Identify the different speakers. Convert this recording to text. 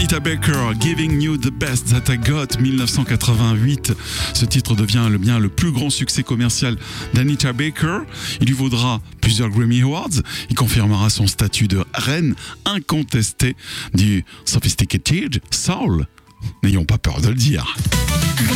Speaker 1: Anita Baker, Giving You the Best That I Got, 1988. Ce titre devient le plus grand succès commercial d'Anita Baker. Il lui vaudra plusieurs Grammy Awards. Il confirmera son statut de reine incontestée du Sophisticated Soul. N'ayons pas peur de le dire.